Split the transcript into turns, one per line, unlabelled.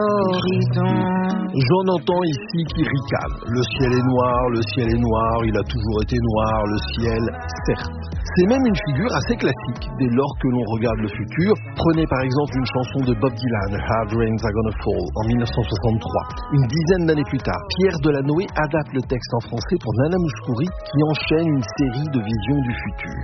J'en entends ici qui ricanent. Le ciel est noir, il a toujours été noir, le ciel, certes. C'est même une figure assez classique dès lors que l'on regarde le futur. Prenez par exemple une chanson de Bob Dylan, Hard Rains Are Gonna Fall, en 1963. Une dizaine d'années plus tard, Pierre Delanoë adapte le texte en français pour Nana Mouskouri qui enchaîne une série de visions du futur.